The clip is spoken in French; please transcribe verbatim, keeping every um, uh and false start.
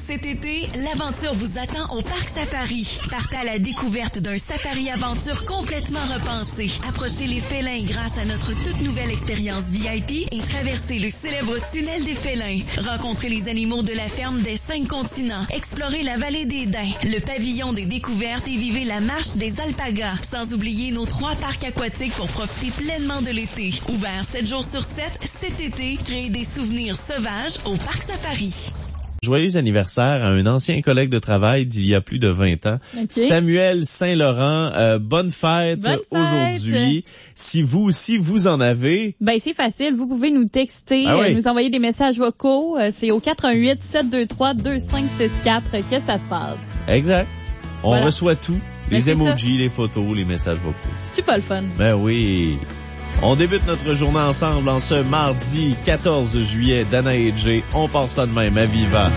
Cet été, l'aventure vous attend au Parc Safari. Partez à la découverte d'un safari-aventure complètement repensé. Approchez les félins grâce à notre toute nouvelle expérience V I P et traversez le célèbre tunnel des félins. Rencontrez les animaux de la ferme des cinq continents. Explorez la vallée des Daims, le pavillon des découvertes et vivez la marche des alpagas. Sans oublier nos trois parcs aquatiques pour profiter pleinement de l'été. Ouvert sept jours sur sept, cet été, créez des souvenirs sauvages au Parc Safari. Joyeux anniversaire à un ancien collègue de travail d'il y a plus de vingt ans. Okay. Samuel Saint-Laurent, euh, bonne fête, bonne fête aujourd'hui. Si vous aussi, vous en avez... Ben, c'est facile. Vous pouvez nous texter, ah oui. euh, nous envoyer des messages vocaux. Euh, c'est au quatre un huit, sept deux trois, deux cinq six quatre que ça se passe. Exact. On voilà. reçoit tout. Les ben, emojis, les photos, les messages vocaux. C'est-tu pas le fun? Ben oui. On débute notre journée ensemble en ce mardi quatorze juillet. Dana et Jay, on passe ça de même à Viva.